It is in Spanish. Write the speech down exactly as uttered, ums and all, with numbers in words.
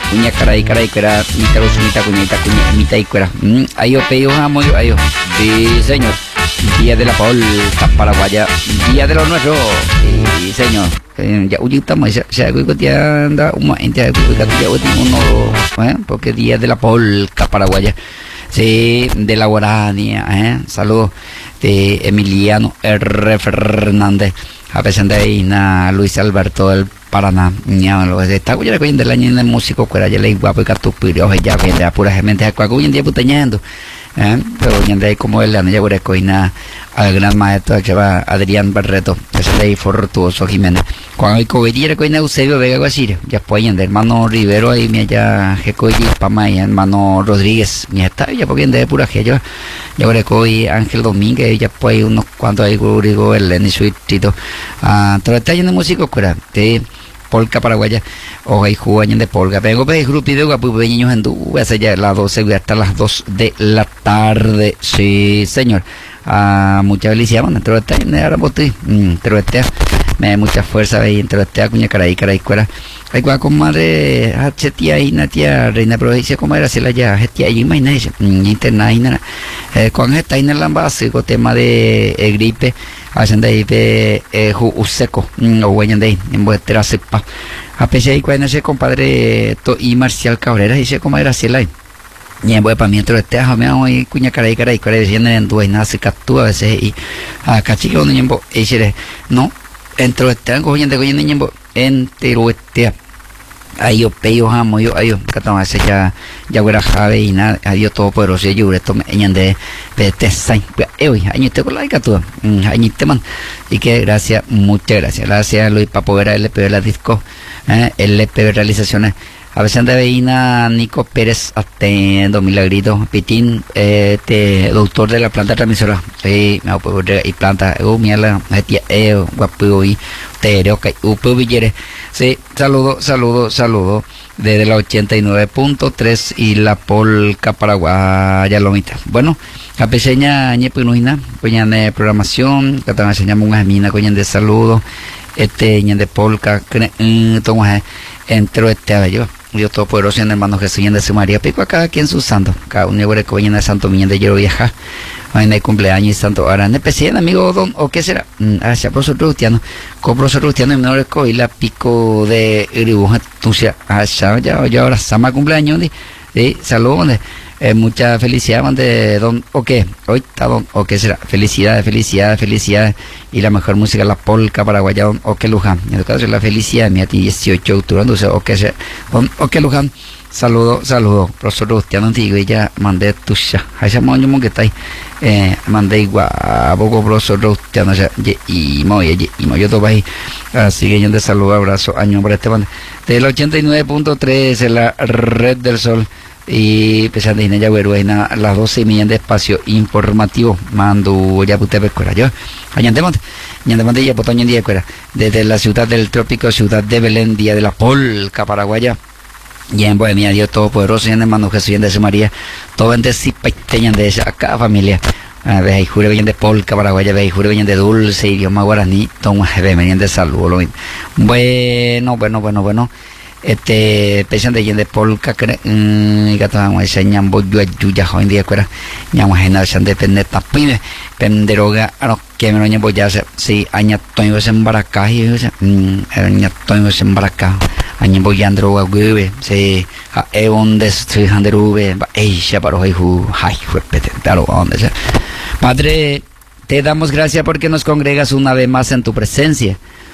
Uña caray caray cuera, mitad los mitad cuña, mitad cuña, mitad y cuera. Ayo peo amo yo, ayo. Sí, señor. Día de la polca paraguaya, día de lo nuestro. Sí, señor. Ya uy estamos ya ya que ya anda un momento ya ya uno, porque día de la polca paraguaya. Sí, de la guarania, eh. Saludos de Emiliano R. Fernández. A pesar de ahí, na Luis Alberto del Paraná, ya lo que está cuya recogiendo el año en el músico, que era ya le guapo y catupirio, ya viene a pura gente, a cual hoy en día putañando, eh, pero hoy en día como el año ya voy a recoger al gran maestro que va Adrián Barreto, ese de ahí Fortuoso Jiménez, cuando hay COVID y recoger Eusebio Vega Guasir, ya pues en hermano Rivero ahí me ya recoger Pama y hermano Rodríguez, mi está ya porque en día pura que yo, ya voy a recoger Ángel Domínguez, ya pues unos cuantos ahí digo el Lenny Suitito. Ah, todo está lleno de música oscura de polca paraguaya o hay jugaños de polca pero pues grupo de guapo niños en du hace ya las doce hasta las dos de la tarde. Sí señor. Ah, mucha felicidad man, todo está en ahora bote todo está me da mucha fuerza ahí entre este cuña caray caray cuera hay cua comadre hachetia y natia reina provincia como era se la ya hachetia y imagina interna y nada con esta en el base con tema de eh, gripe hacen de ahí de eh, seco o huellan de ahí en vuestra cepa a pesar de que ese compadre to, y Marcial Cabrera y ese comadre así la y en para mí entre este me hago y cuña caray caray caray diciendo en tu nace captura a veces y a cachico un niño y se no entro este cogiendo cogiendo niño entero este ahí yo peo amo yo ahí yo catamos ese ya ya hubiera jave y nada adiós todo poderoso yo esto me de de este sign hoy año te con la captura año te man y que gracias muchas gracias gracias Luis para poder L P la disco eh, L P realizaciones a veces de Veina Nico Pérez Atendo Milagrito Pitín este doctor de la planta transmisora sí me puedo y planta oh mierda tía eh guapo y tereo que upo villere sí saludo saludo saludo desde la ochenta y nueve punto tres y la polca paraguaya lomita bueno a peseña ñepinuina coña de programación que también enseñamos una mina coña de saludo este ñe de polca tomo entro este a yo Dios Todopoderoso en hermano Jesús y de su María pico a cada quien su santo cada uno de coña de santo miña de Yero Vieja en el cumpleaños y santo ahora en especial amigo don o qué será hacia profesor Rustiano con profesor Rustiano y menor y la pico de dibuja tuya hacia ya ya ahora sama cumpleaños de saludos eh, mucha felicidad de don o qué hoy está don o qué será felicidades felicidades felicidades y la mejor música la polca paraguaya don o qué Luján en el caso de la felicidad mi a ti dieciocho de octubre entonces o qué será don o qué Luján saludo saludo profesor Rustiano antiguo y ya mandé tuya ese moño que está ahí eh, mandé igual a poco profesor Rustiano y muy y muy yo todo ahí así que yo te saludo abrazo año para este banda del ochenta y nueve punto tres en la red del sol y pesando en ella bueno a las doce y media de espacio informativo mando ya usted escuela yo añante monte añante monte ya potoño en día escuela desde la ciudad del trópico ciudad de Belén día de la polca paraguaya y en Bohemia Dios Todopoderoso y en hermano Jesús y en de su María todo en de cipaiteñan de esa acá familia a ver jure bien de polca paraguaya ve jure bien de dulce idioma guaraní toma venían de salud lo mismo bueno bueno bueno bueno este pesan de de polca que y que estamos enseñando yo ayuda hoy en día que era llama generación de peneta pide penderoga a los que me lo llevo ya si aña toño en baracá y aña toño en baracá aña voy andro a güey se a eon de su handerube ey ya para hoy ay fue petentaro donde sea padre te damos gracias porque nos congregas una vez más en tu presencia